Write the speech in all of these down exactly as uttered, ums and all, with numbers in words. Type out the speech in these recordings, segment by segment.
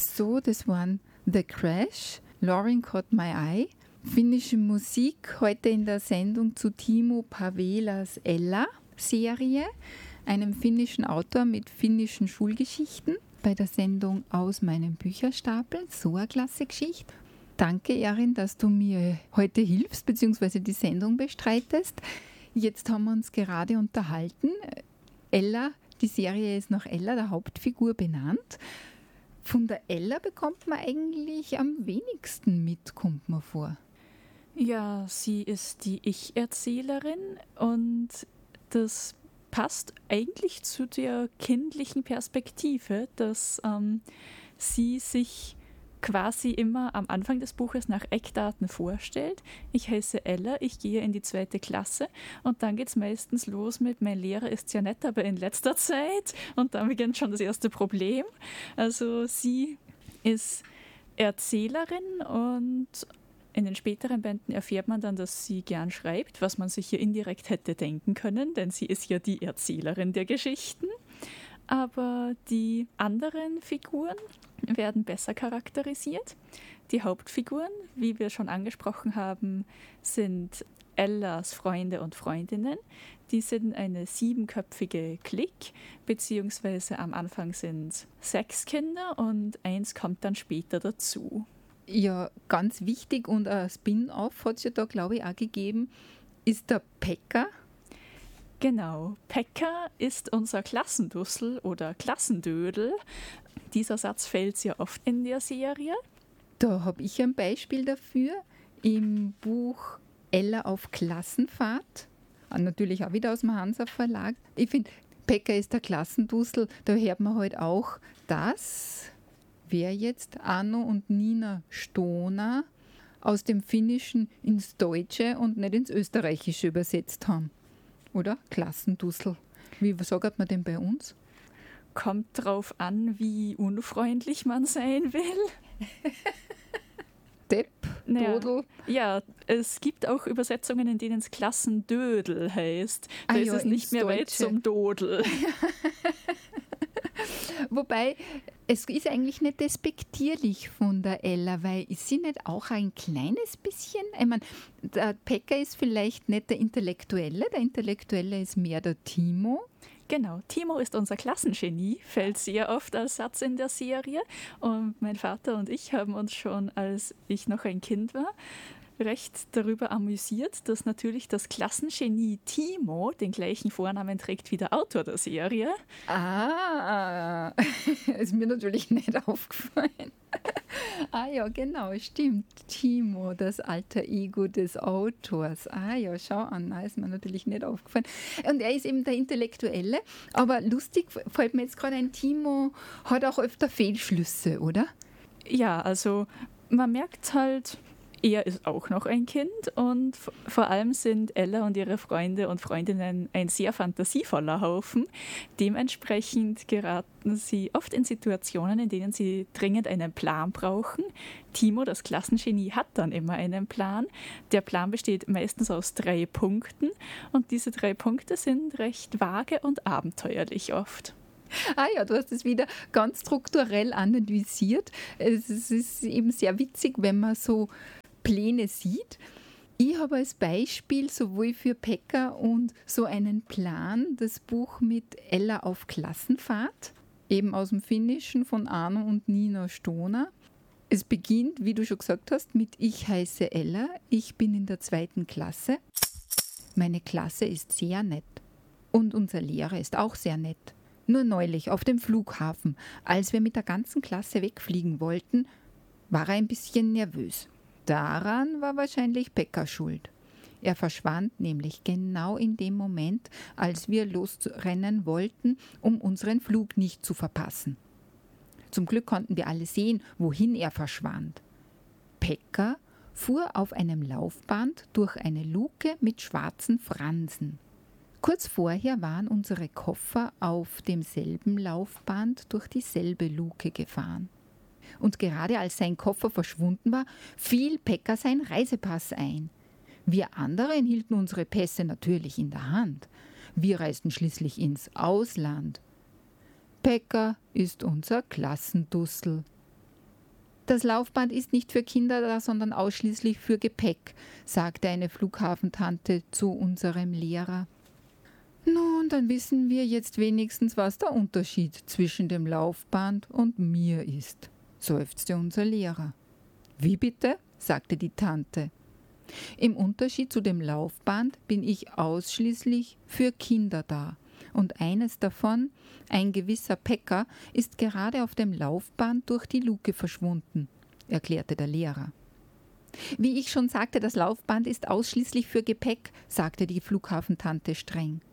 So, das waren The Crash, Lauren Caught My Eye. Finnische Musik heute in der Sendung zu Timo Pavelas Ella-Serie, einem finnischen Autor mit finnischen Schulgeschichten, bei der Sendung Aus meinem Bücherstapel. So eine klasse Geschichte. Danke, Erin, dass du mir heute hilfst bzw. die Sendung bestreitest. Jetzt haben wir uns gerade unterhalten. Ella, die Serie ist nach Ella, der Hauptfigur, benannt. Von der Ella bekommt man eigentlich am wenigsten mit, kommt mir vor. Ja, sie ist die Ich-Erzählerin und das passt eigentlich zu der kindlichen Perspektive, dass ähm, sie sich quasi immer am Anfang des Buches nach Eckdaten vorstellt. Ich heiße Ella, ich gehe in die zweite Klasse und dann geht es meistens los mit, mein Lehrer ist sehr nett, aber in letzter Zeit, und dann beginnt schon das erste Problem. Also sie ist Erzählerin und in den späteren Bänden erfährt man dann, dass sie gern schreibt, was man sich hier indirekt hätte denken können, denn sie ist ja die Erzählerin der Geschichten. Aber die anderen Figuren werden besser charakterisiert. Die Hauptfiguren, wie wir schon angesprochen haben, sind Ellas Freunde und Freundinnen. Die sind eine siebenköpfige Clique, beziehungsweise am Anfang sind es sechs Kinder und eins kommt dann später dazu. Ja, ganz wichtig und ein Spin-off hat es ja da, glaube ich, auch gegeben, ist der Pekka. Genau, Pekka ist unser Klassendussel oder Klassendödel. Dieser Satz fällt sehr oft in der Serie. Da habe ich ein Beispiel dafür im Buch Ella auf Klassenfahrt, natürlich auch wieder aus dem Hansa Verlag. Ich finde, Pekka ist der Klassendussel, da hört man halt auch, dass wer jetzt Anno und Nina Stoner aus dem Finnischen ins Deutsche und nicht ins Österreichische übersetzt haben. Oder? Klassendussel. Wie sagt man denn bei uns? Kommt drauf an, wie unfreundlich man sein will. Depp, Dodel. Naja, ja, es gibt auch Übersetzungen, in denen es Klassendödel heißt. Da ah, ist ja, es nicht mehr Deutsche. weit zum Dodel. Wobei, es ist eigentlich nicht despektierlich von der Ella, weil ist sie nicht auch ein kleines bisschen? Ich meine, der Pekka ist vielleicht nicht der Intellektuelle, der Intellektuelle ist mehr der Timo. Genau, Timo ist unser Klassengenie, fällt sehr oft als Satz in der Serie. Und mein Vater und ich haben uns schon, als ich noch ein Kind war, recht darüber amüsiert, dass natürlich das Klassengenie Timo den gleichen Vornamen trägt wie der Autor der Serie. Ah, ist mir natürlich nicht aufgefallen. Ah ja, genau, stimmt. Timo, das alter Ego des Autors. Ah ja, schau an, na, ist mir natürlich nicht aufgefallen. Und er ist eben der Intellektuelle, aber lustig fällt mir jetzt gerade ein, Timo hat auch öfter Fehlschlüsse, oder? Ja, also man merkt halt, er ist auch noch ein Kind und v- vor allem sind Ella und ihre Freunde und Freundinnen ein sehr fantasievoller Haufen. Dementsprechend geraten sie oft in Situationen, in denen sie dringend einen Plan brauchen. Timo, das Klassengenie, hat dann immer einen Plan. Der Plan besteht meistens aus drei Punkten und diese drei Punkte sind recht vage und abenteuerlich oft. Ah ja, du hast es wieder ganz strukturell analysiert. Es ist eben sehr witzig, wenn man so Pläne sieht. Ich habe als Beispiel sowohl für Pekka und so einen Plan das Buch mit Ella auf Klassenfahrt, eben aus dem Finnischen von Arno und Nina Stoner. Es beginnt, wie du schon gesagt hast, mit Ich heiße Ella, ich bin in der zweiten Klasse. Meine Klasse ist sehr nett und unser Lehrer ist auch sehr nett. Nur neulich auf dem Flughafen, als wir mit der ganzen Klasse wegfliegen wollten, war er ein bisschen nervös. Daran war wahrscheinlich Pekka schuld. Er verschwand nämlich genau in dem Moment, als wir losrennen wollten, um unseren Flug nicht zu verpassen. Zum Glück konnten wir alle sehen, wohin er verschwand. Pekka fuhr auf einem Laufband durch eine Luke mit schwarzen Fransen. Kurz vorher waren unsere Koffer auf demselben Laufband durch dieselbe Luke gefahren. Und gerade als sein Koffer verschwunden war, fiel Pekka sein Reisepass ein. Wir anderen hielten unsere Pässe natürlich in der Hand. Wir reisten schließlich ins Ausland. Pekka ist unser Klassendussel. Das Laufband ist nicht für Kinder da, sondern ausschließlich für Gepäck, sagte eine Flughafentante zu unserem Lehrer. Nun, dann wissen wir jetzt wenigstens, was der Unterschied zwischen dem Laufband und mir ist, seufzte unser Lehrer. Wie bitte? Sagte die Tante. Im Unterschied zu dem Laufband bin ich ausschließlich für Kinder da. Und eines davon, ein gewisser Pekka, ist gerade auf dem Laufband durch die Luke verschwunden, erklärte der Lehrer. Wie ich schon sagte, das Laufband ist ausschließlich für Gepäck, sagte die Flughafentante streng.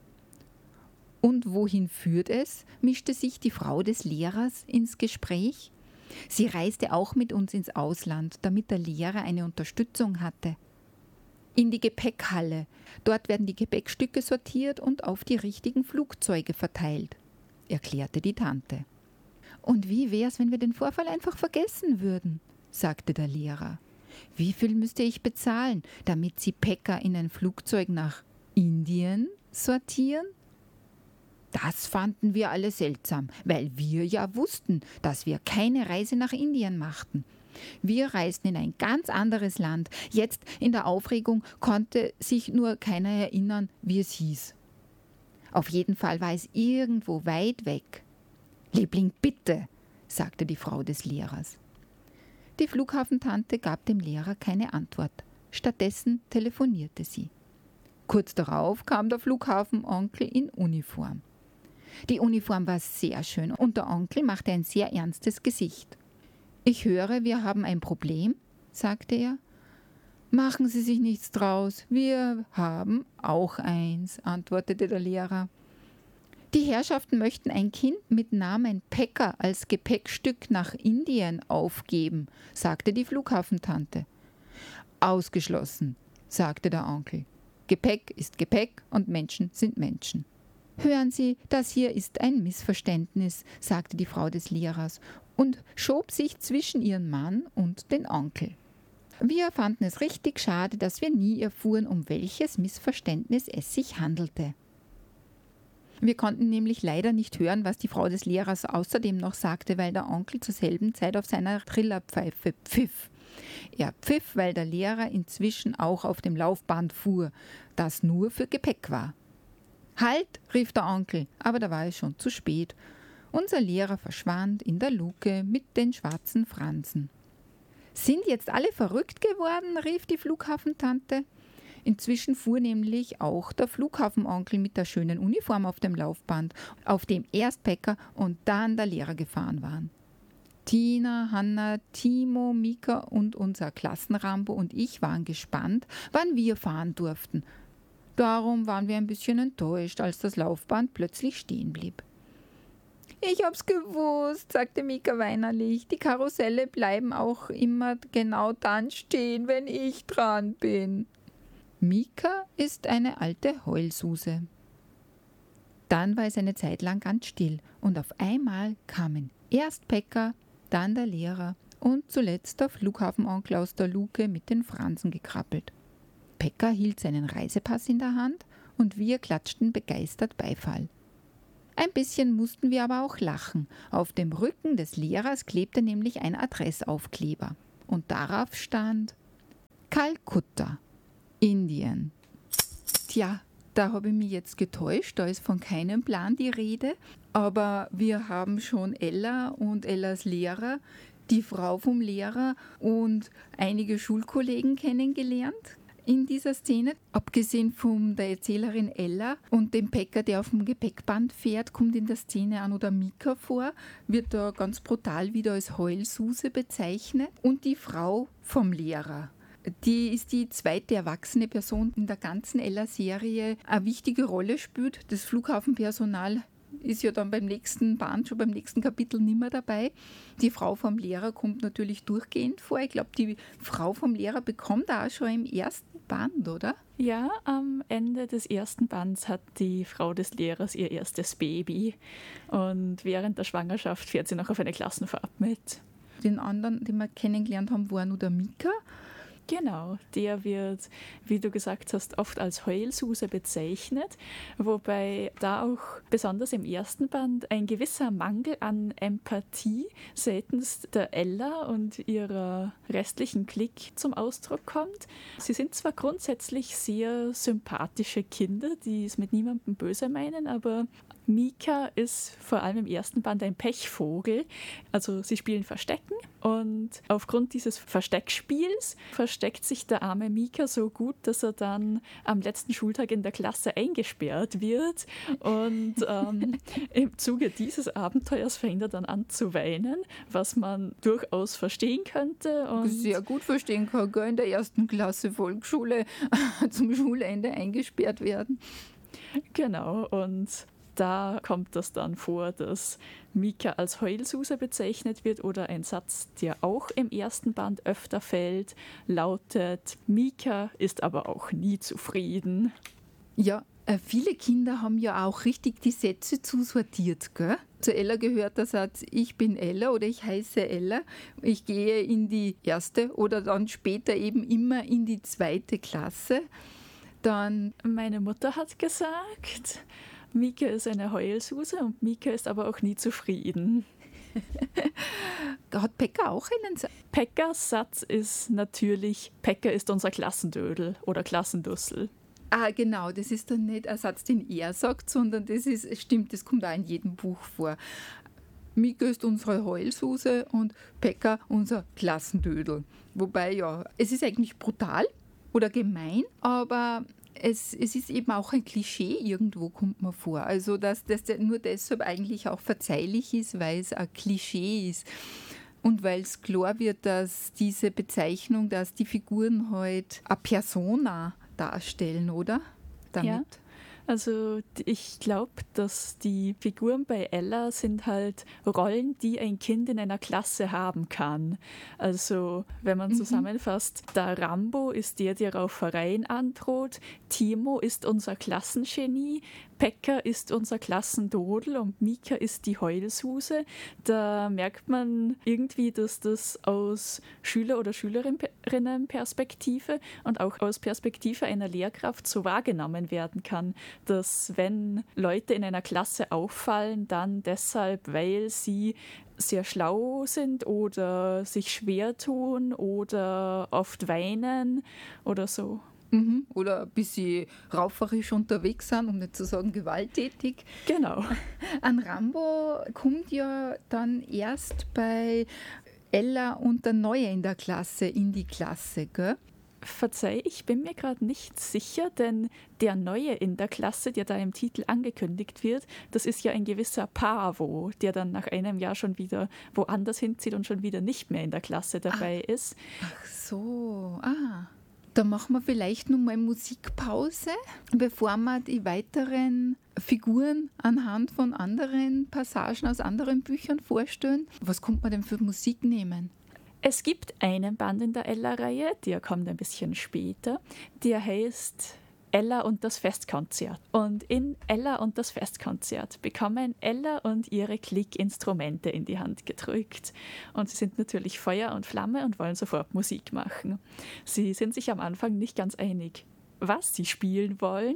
Und wohin führt es? Mischte sich die Frau des Lehrers ins Gespräch. Sie reiste auch mit uns ins Ausland, damit der Lehrer eine Unterstützung hatte. In die Gepäckhalle. Dort werden die Gepäckstücke sortiert und auf die richtigen Flugzeuge verteilt, erklärte die Tante. Und wie wär's, wenn wir den Vorfall einfach vergessen würden, sagte der Lehrer. Wie viel müsste ich bezahlen, damit Sie Pekka in ein Flugzeug nach Indien sortieren? Das fanden wir alle seltsam, weil wir ja wussten, dass wir keine Reise nach Indien machten. Wir reisten in ein ganz anderes Land. Jetzt in der Aufregung konnte sich nur keiner erinnern, wie es hieß. Auf jeden Fall war es irgendwo weit weg. »Liebling, bitte«, sagte die Frau des Lehrers. Die Flughafentante gab dem Lehrer keine Antwort. Stattdessen telefonierte sie. Kurz darauf kam der Flughafenonkel in Uniform. Die Uniform war sehr schön und der Onkel machte ein sehr ernstes Gesicht. »Ich höre, wir haben ein Problem«, sagte er. »Machen Sie sich nichts draus, wir haben auch eins«, antwortete der Lehrer. »Die Herrschaften möchten ein Kind mit Namen Pekka als Gepäckstück nach Indien aufgeben«, sagte die Flughafentante. »Ausgeschlossen«, sagte der Onkel. »Gepäck ist Gepäck und Menschen sind Menschen.« »Hören Sie, das hier ist ein Missverständnis«, sagte die Frau des Lehrers und schob sich zwischen ihren Mann und den Onkel. Wir fanden es richtig schade, dass wir nie erfuhren, um welches Missverständnis es sich handelte. Wir konnten nämlich leider nicht hören, was die Frau des Lehrers außerdem noch sagte, weil der Onkel zur selben Zeit auf seiner Trillerpfeife pfiff. Er pfiff, weil der Lehrer inzwischen auch auf dem Laufband fuhr, das nur für Gepäck war. »Halt«, rief der Onkel, aber da war es schon zu spät. Unser Lehrer verschwand in der Luke mit den schwarzen Fransen. »Sind jetzt alle verrückt geworden?«, rief die Flughafentante. Inzwischen fuhr nämlich auch der Flughafenonkel mit der schönen Uniform auf dem Laufband, auf dem erst Pekka und dann der Lehrer gefahren waren. Tina, Hanna, Timo, Mika und unser Klassenrambo und ich waren gespannt, wann wir fahren durften. Darum waren wir ein bisschen enttäuscht, als das Laufband plötzlich stehen blieb. »Ich hab's gewusst«, sagte Mika weinerlich. »Die Karusselle bleiben auch immer genau dann stehen, wenn ich dran bin.« Mika ist eine alte Heulsuse. Dann war es eine Zeit lang ganz still und auf einmal kamen erst Pekka, dann der Lehrer und zuletzt der Flughafenonkel aus der Luke mit den Fransen gekrabbelt. Pekka hielt seinen Reisepass in der Hand und wir klatschten begeistert Beifall. Ein bisschen mussten wir aber auch lachen. Auf dem Rücken des Lehrers klebte nämlich ein Adressaufkleber und darauf stand Kalkutta, Indien. Tja, da habe ich mich jetzt getäuscht, da ist von keinem Plan die Rede, aber wir haben schon Ella und Ellas Lehrer, die Frau vom Lehrer und einige Schulkollegen kennengelernt in dieser Szene. Abgesehen von der Erzählerin Ella und dem Pekka, der auf dem Gepäckband fährt, kommt in der Szene auch noch der Mika vor, wird da ganz brutal wieder als Heulsuse bezeichnet. Und die Frau vom Lehrer. Die ist die zweite erwachsene Person in der ganzen Ella-Serie, eine wichtige Rolle spielt. Das Flughafenpersonal ist ja dann beim nächsten Band, schon beim nächsten Kapitel nicht mehr dabei. Die Frau vom Lehrer kommt natürlich durchgehend vor. Ich glaube, die Frau vom Lehrer bekommt auch schon im ersten Band, oder? Ja, am Ende des ersten Bands hat die Frau des Lehrers ihr erstes Baby und während der Schwangerschaft fährt sie noch auf eine Klassenfahrt mit. Den anderen, den wir kennengelernt haben, war nur der Mika. Genau, der wird, wie du gesagt hast, oft als Heulsuse bezeichnet, wobei da auch besonders im ersten Band ein gewisser Mangel an Empathie seitens der Ella und ihrer restlichen Clique zum Ausdruck kommt. Sie sind zwar grundsätzlich sehr sympathische Kinder, die es mit niemandem böse meinen, aber Mika ist vor allem im ersten Band ein Pechvogel. Also sie spielen Verstecken und aufgrund dieses Versteckspiels versteckt sich der arme Mika so gut, dass er dann am letzten Schultag in der Klasse eingesperrt wird und ähm, im Zuge dieses Abenteuers fängt er dann an zu weinen, was man durchaus verstehen könnte. Und sehr gut verstehen kann, gell, in der ersten Klasse Volksschule zum Schulende eingesperrt werden. Genau, und da kommt das dann vor, dass Mika als Heulsuse bezeichnet wird oder ein Satz, der auch im ersten Band öfter fällt, lautet: Mika ist aber auch nie zufrieden. Ja, äh, viele Kinder haben ja auch richtig die Sätze zusortiert, gell? Zu Ella gehört der Satz: Ich bin Ella oder ich heiße Ella, ich gehe in die erste oder dann später eben immer in die zweite Klasse. Dann meine Mutter hat gesagt, Mika ist eine Heulsuse und Mika ist aber auch nie zufrieden. Hat Pekka auch einen Satz? Pekkas Satz ist natürlich: Pekka ist unser Klassendödel oder Klassendussel. Ah, genau, das ist dann nicht ein Satz, den er sagt, sondern das ist, stimmt, das kommt auch in jedem Buch vor. Mika ist unsere Heulsuse und Pekka unser Klassendödel. Wobei, ja, es ist eigentlich brutal oder gemein, aber Es, es ist eben auch ein Klischee irgendwo, kommt mir vor. Also, dass das nur deshalb eigentlich auch verzeihlich ist, weil es ein Klischee ist. Und weil es klar wird, dass diese Bezeichnung, dass die Figuren halt eine Persona darstellen, oder? Damit. Ja. Also ich glaube, dass die Figuren bei Ella sind halt Rollen, die ein Kind in einer Klasse haben kann. Also wenn man Mhm. zusammenfasst, der Rambo ist der, der Raufereien androht, Timo ist unser Klassengenie, Pekka ist unser Klassendodel und Mika ist die Heulsuse. Da merkt man irgendwie, dass das aus Schüler- oder Schülerinnenperspektive und auch aus Perspektive einer Lehrkraft so wahrgenommen werden kann, dass wenn Leute in einer Klasse auffallen, dann deshalb, weil sie sehr schlau sind oder sich schwer tun oder oft weinen oder so. Mhm. Oder ein bisschen rauferisch unterwegs sind, um nicht zu sagen gewalttätig. Genau. An Rambo kommt ja dann erst bei Ella und der Neue in der Klasse in die Klasse, gell? Verzeih, ich bin mir gerade nicht sicher, denn der Neue in der Klasse, der da im Titel angekündigt wird, das ist ja ein gewisser Paavo, der dann nach einem Jahr schon wieder woanders hinzieht und schon wieder nicht mehr in der Klasse dabei ah. ist. Ach so, ah. Da machen wir vielleicht noch mal Musikpause, bevor wir die weiteren Figuren anhand von anderen Passagen aus anderen Büchern vorstellen. Was kommt man denn für Musik nehmen? Es gibt einen Band in der Ella-Reihe, der kommt ein bisschen später, der heißt Ella und das Festkonzert. Und in Ella und das Festkonzert bekommen Ella und ihre Clique Instrumente in die Hand gedrückt. Und sie sind natürlich Feuer und Flamme und wollen sofort Musik machen. Sie sind sich am Anfang nicht ganz einig, was sie spielen wollen.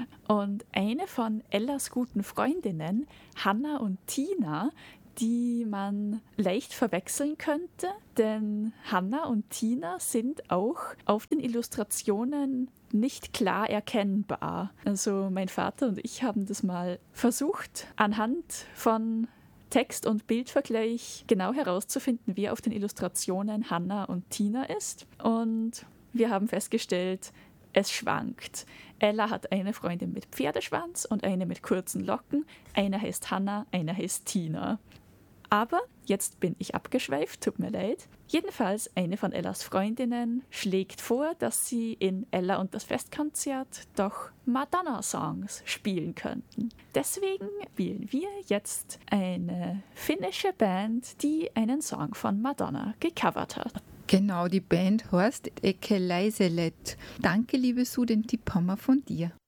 Und eine von Ellas guten Freundinnen, Hannah und Tina, die man leicht verwechseln könnte, denn Hannah und Tina sind auch auf den Illustrationen nicht klar erkennbar. Also mein Vater und ich haben das mal versucht, anhand von Text- und Bildvergleich genau herauszufinden, wer auf den Illustrationen Hannah und Tina ist. Und wir haben festgestellt, es schwankt. Ella hat eine Freundin mit Pferdeschwanz und eine mit kurzen Locken. Eine heißt Hannah, eine heißt Tina. Aber jetzt bin ich abgeschweift, tut mir leid. Jedenfalls eine von Ellas Freundinnen schlägt vor, dass sie in Ella und das Festkonzert doch Madonna-Songs spielen könnten. Deswegen spielen wir jetzt eine finnische Band, die einen Song von Madonna gecovert hat. Genau, die Band heißt Ekeläiselet. Danke, liebe Sue, den Tipp haben wir von dir.